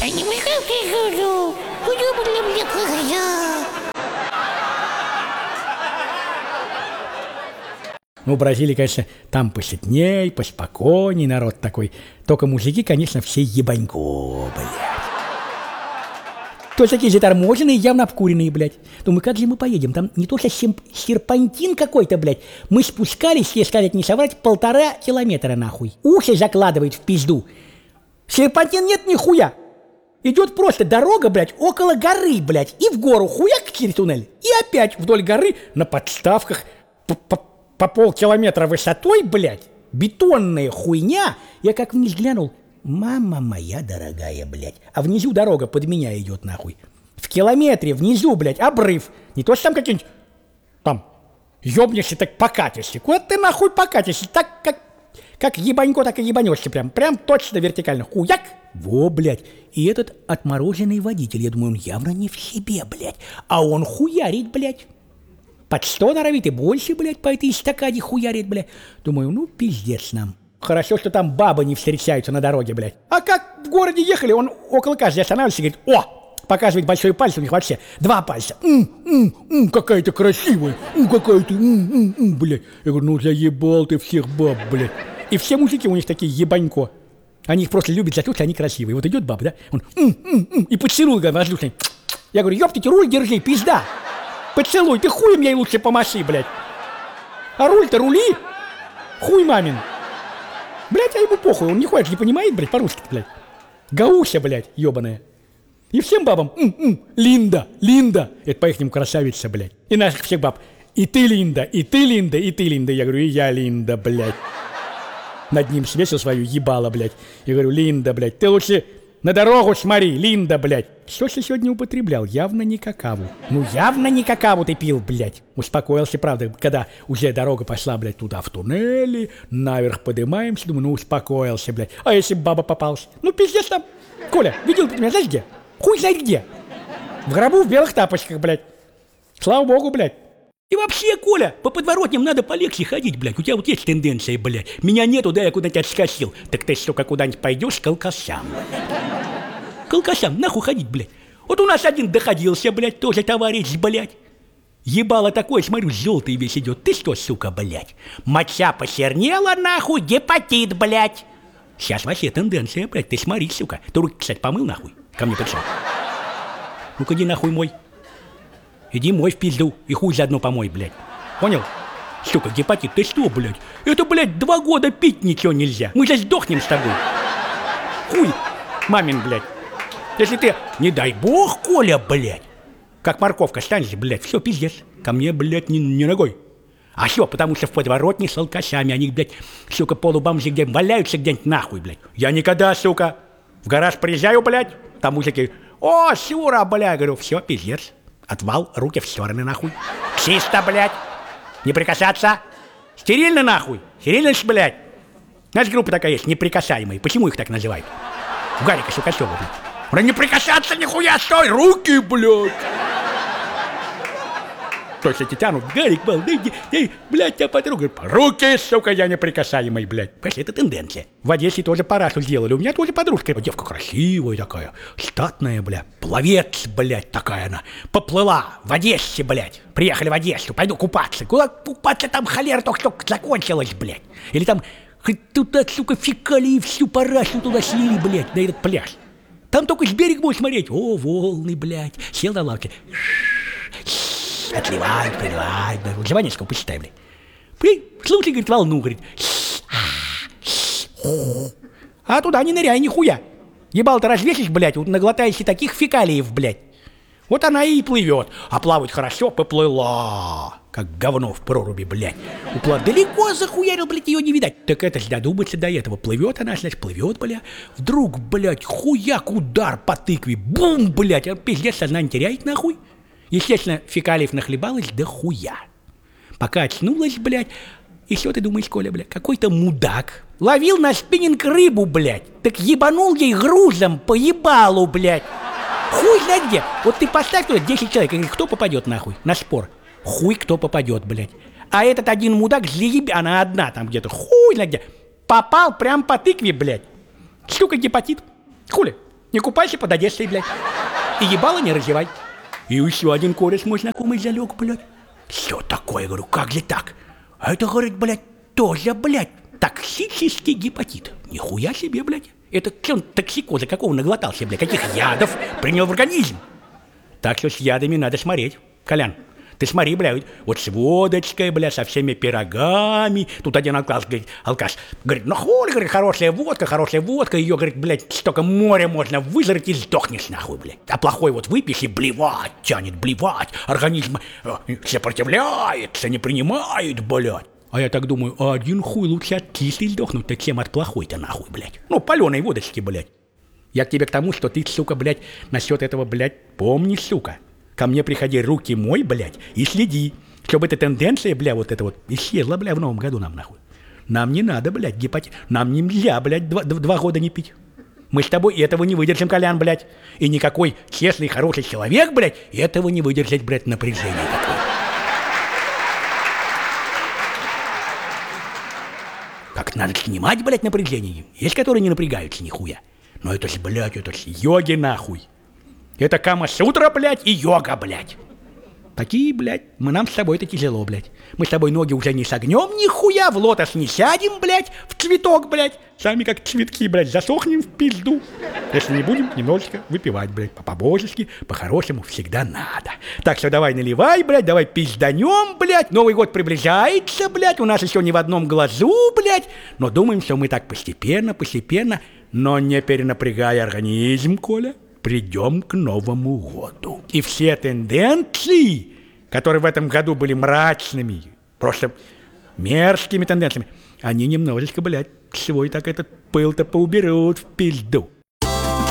Ну, в Бразилии, конечно, там посетней, поспокойней народ такой. Только мужики, конечно, все ебанько, блядь. То такие заторможенные, явно обкуренные, блядь. Думаю, как же мы поедем? Там не то что серпантин какой-то, блядь. Мы спускались, если сказать не соврать, 1,5 километра, нахуй. Уши закладывает в пизду. Серпантин нет нихуя. Идет просто дорога, блядь, около горы, блядь. И в гору хуяк через туннель. И опять вдоль горы на подставках по полкилометра высотой, блядь. Бетонная хуйня. Я как вниз глянул. Мама моя дорогая, блядь. А внизу дорога под меня идет, нахуй. В километре внизу, блядь, обрыв. Не то, что там какие-нибудь, там, ёбнешься, так покатишься. Куда ты нахуй покатишься? Так, как ебанько, так и ебанешься прям точно вертикально. Хуяк! Во, блядь. И этот отмороженный водитель, я думаю, он явно не в себе, блядь. А он хуярит, блядь. Под 100 норовит и больше, блядь, по этой эстакаде хуярит, блядь. Думаю, ну, пиздец нам. Хорошо, что там бабы не встречаются на дороге, блядь. А как в городе ехали, он около каждой останавливается и говорит, о, показывает большой палец, у них вообще 2 пальца. Какая ты красивая, какая ты, блядь. Я говорю, ну заебал ты всех баб, блядь. И все мужики у них такие ебанько. Они их просто любят за то, что они красивые. Вот идет баба, да, он и поцелуй, говорит, воздушный. Я говорю, ёптите, руль держи, пизда. Поцелуй, ты хуем ей лучше помаши, блядь. А руль-то рули, хуй мамин. Блядь, а ему похуй, он нихуя не понимает, блядь, по-русски, блядь. Гауся, блядь, ебаная. И всем бабам, Линда, Линда. Это по-ихнему красавица, блядь. И наших всех баб, и ты Линда, и ты Линда, и ты Линда. Я говорю, и я Линда, блядь. Над ним свесил свою ебало, блядь. Я говорю, Линда, блядь, ты лучше на дорогу смотри, Линда, блядь. Что ж ты сегодня употреблял? Явно не какаву. Ну, явно не какаву ты пил, блядь. Успокоился, правда, когда уже дорога пошла, блядь, туда в туннели, наверх поднимаемся. Думаю, ну, успокоился, блядь. А если баба попалась? Ну, пиздец там. Коля, видел ты меня, знаешь где? Хуй знает где. В гробу в белых тапочках, блядь. Слава богу, блядь. И вообще, Коля, по подворотням надо полегче ходить, блядь. У тебя вот есть тенденция, блядь. Меня нету, да я куда-нибудь отскочил. Так ты, сука, куда-нибудь пойдешь к алкашам, блядь. К алкашам, нахуй ходить, блядь. Вот у нас один доходился, блядь, тоже товарищ, блядь. Ебало такое, смотрю, желтый весь идет. Ты что, сука, блядь? Моча посернела, нахуй, гепатит, блядь. Сейчас вообще тенденция, блядь. Ты смотри, сука. Ты руки, кстати, помыл, нахуй? Ко мне пришел. Ну-ка, иди нахуй мой. Иди мой в пизду и хуй заодно помой, блядь. Понял? Сука, гепатит, ты что, блядь? Это, блядь, 2 года пить ничего нельзя. Мы же сдохнем с тобой. Хуй, мамин, блядь. Если ты, не дай бог, Коля, блядь, как морковка станешь, блядь, все, пиздец. Ко мне, блядь, не ногой. А все, потому что в подворотне с алкашами. Они, блядь, сука, полубомжи где валяются где-нибудь нахуй, блядь. Я никогда, сука, в гараж приезжаю, блядь, там мужики, о, Сюра, блядь, говорю, все, пиздец. Отвал, руки в стороны, нахуй. Чисто, блядь. Не прикасаться. Стерильно, нахуй. Стерильность, блядь. Знаешь, группа такая есть, неприкасаемые. Почему их так называют? У Гарика Сукачева, блядь. Говорю, не прикасаться, нихуя, стой, руки, блядь. То есть эти тянут, Гарик, балдыги, блядь, тебя потрогают. Руки, сука, я неприкасаемый, блядь. Пошли, это тенденция. В Одессе тоже парашу сделали. У меня тоже подружка. Девка красивая такая, статная, блядь. Пловец, блядь, такая она. Поплыла в Одессе, блядь. Приехали в Одессу, пойду купаться. Куда купаться, там холера только закончилась, блядь. Или там хоть туда, сука, фекалии всю парашу туда слили, блядь, на этот пляж. Там только с берега будешь смотреть. О, волны, блядь. Сел на лавке. Отливает, приливает, блядь. Живанецкого почитай, блядь. Слушай, говорит, волну, говорит. А туда не ныряй, нихуя. Ебал-то развесишь, блядь, вот наглотаешься таких фекалиев, блядь. Вот она и плывет. А плавать хорошо поплыла. Как говно в проруби, блядь. Уплав далеко захуярил, блядь, ее не видать. Так это ж додуматься до этого. Плывет она, значит, плывет, блядь. Вдруг, блядь, хуяк, удар по тыкве. Бум, блядь. А пиздец, сознание теряет, нахуй. Естественно, фекалиев нахлебалась до хуя. Пока очнулась, блядь. И что ты думаешь, Коля, блядь? Какой-то мудак ловил на спиннинг рыбу, блядь. Так ебанул ей грузом по ебалу, блядь. Хуй знает где. Вот ты поставь туда 10 человек, и говорит, кто попадет нахуй на спор? Хуй кто попадет, блядь. А этот один мудак заеб... Она одна там где-то, хуй знает где. Попал прям по тыкве, блядь. Сука, гепатит. Хули. Не купайся под Одессой, блядь. И ебало не раздевай. И еще один кореш мой знакомый залег, блядь. Все такое, говорю, как же так? А это, говорит, блядь, тоже, блядь, токсический гепатит. Нихуя себе, блядь. Это что он токсикоза какого наглотался, блядь? Каких ядов принял в организм? Так что с ядами надо смотреть, Колян. Ты смотри, блядь, вот с водочкой, блядь, со всеми пирогами. Тут один алкаш говорит, ну хули, говорит, хорошая водка, ее, говорит, блядь, столько моря можно выжрать и сдохнешь нахуй, блядь. А плохой вот выпьешь и блевать тянет, блевать. Организм сопротивляется, не принимает, блядь. А я так думаю, один хуй лучше от кислой сдохнуть-то, чем от плохой-то нахуй, блядь. Ну, паленой водочки, блядь. Я к тебе к тому, что ты, сука, блядь, насчет этого, блядь, помни, сука. Ко мне приходи, руки мой, блядь, и следи, чтобы эта тенденция, бля, вот эта вот исчезла, бля, в новом году нам, нахуй. Нам не надо, блядь, гепатит. Нам нельзя, блядь, два года не пить. Мы с тобой этого не выдержим, Колян, блядь. И никакой честный, хороший человек, блядь, этого не выдержать, блядь, напряжение такое. Как надо снимать, блядь, напряжение. Есть, которые не напрягаются нихуя. Но это ж, блядь, это ж йоги, нахуй. Это Кама-сутра, блядь, и йога, блядь. Такие, блядь, нам с тобой это тяжело, блядь. Мы с тобой ноги уже не согнем нихуя, в лотос не сядем, блядь, в цветок, блядь. Сами как цветки, блядь, засохнем в пизду. Если не будем немножечко выпивать, блядь, по-божески, по-хорошему всегда надо. Так что давай наливай, блядь, давай пизданем, блядь. Новый год приближается, блядь, у нас еще не в одном глазу, блядь. Но думаем, что мы так постепенно, но не перенапрягая организм, Коля, придем к Новому году. И все тенденции, которые в этом году были мрачными, просто мерзкими тенденциями, они немножечко, блядь, свой так этот пыл-то поуберут в пизду.